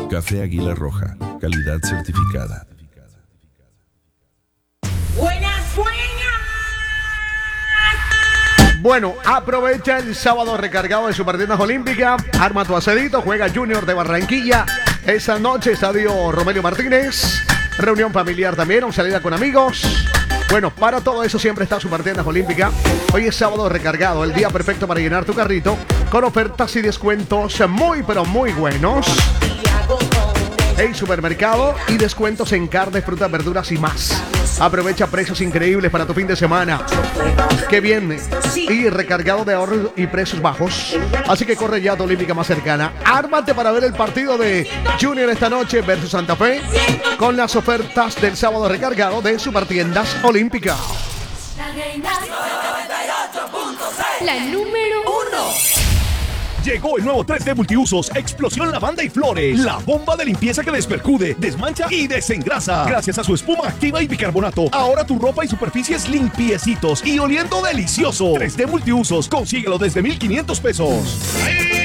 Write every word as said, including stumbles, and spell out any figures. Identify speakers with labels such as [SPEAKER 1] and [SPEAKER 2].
[SPEAKER 1] Café Águila Roja, calidad certificada.
[SPEAKER 2] Buenas, buenas.
[SPEAKER 3] Bueno, aprovecha el sábado recargado de Supertiendas Olímpica. Arma tu asedito, juega Junior de Barranquilla. Esa noche, estadio Romelio Martínez. Reunión familiar también, o salida con amigos. Bueno, para todo eso siempre está Supertiendas Olímpica. Hoy es sábado recargado, el día perfecto para llenar tu carrito con ofertas y descuentos muy, pero muy buenos. En supermercado y descuentos en carnes, frutas, verduras y más. Aprovecha precios increíbles para tu fin de semana. ¡Qué bien! Y recargado de ahorros y precios bajos. Así que corre ya a tu Olímpica más cercana. Ármate para ver el partido de Junior esta noche versus Santa Fe con las ofertas del sábado recargado de Supertiendas Olímpica.
[SPEAKER 4] La número uno.
[SPEAKER 5] Llegó el nuevo tres D Multiusos, Explosión Lavanda y Flores. La bomba de limpieza que despercude, desmancha y desengrasa. Gracias a su espuma activa y bicarbonato, ahora tu ropa y superficies limpiecitos y oliendo delicioso. tres D Multiusos, consíguelo desde mil quinientos pesos.